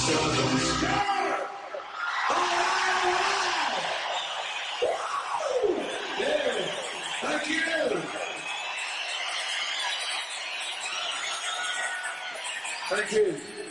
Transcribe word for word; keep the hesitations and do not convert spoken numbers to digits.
So don't start! Yeah, thank you! Thank you.